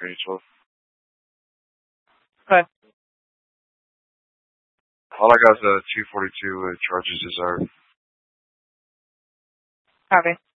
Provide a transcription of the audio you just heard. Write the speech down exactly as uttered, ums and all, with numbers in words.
three twelve. Okay. All I got is a two forty-two with charges reserved. Copy.